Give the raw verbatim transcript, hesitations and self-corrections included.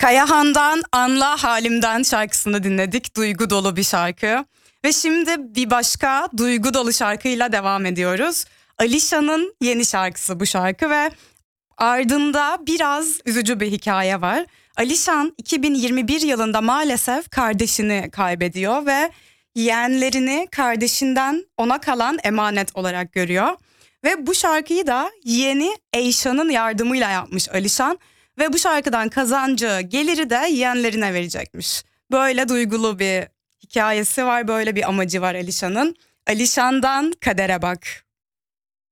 Kayahan'dan Anla Halimden şarkısını dinledik. Duygu dolu bir şarkı. Ve şimdi bir başka duygu dolu şarkıyla devam ediyoruz. Alişan'ın yeni şarkısı bu şarkı ve ardında biraz üzücü bir hikaye var. Alişan iki bin yirmi bir yılında maalesef kardeşini kaybediyor ve yeğenlerini kardeşinden ona kalan emanet olarak görüyor. Ve bu şarkıyı da yeğeni Eyşan'ın yardımıyla yapmış Alişan. Ve bu şarkıdan kazancı geliri de yeğenlerine verecekmiş. Böyle duygulu bir hikayesi var, böyle bir amacı var Alişan'ın. Alişan'dan Kadere Bak.